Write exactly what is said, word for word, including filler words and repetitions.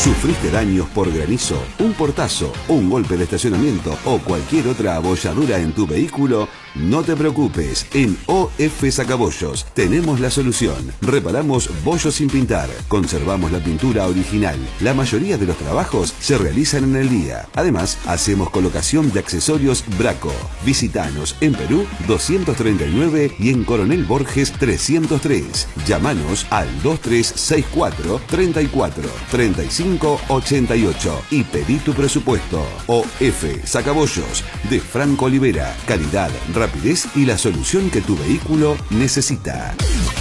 ¿Sufriste daños por granizo, un portazo, un golpe de estacionamiento o cualquier otra abolladura en tu vehículo? No te preocupes, en O F Sacabollos tenemos la solución. Reparamos bollos sin pintar, conservamos la pintura original. La mayoría de los trabajos se realizan en el día. Además, hacemos colocación de accesorios Braco. Visítanos en Perú doscientos treinta y nueve y en Coronel Borges trescientos tres. Llámanos al dos tres seis cuatro, treinta y cuatro, treinta y cinco, ochenta y ocho y pedí tu presupuesto. O F Sacabollos de Franco Olivera. Calidad, rapidez y la solución que tu vehículo necesita.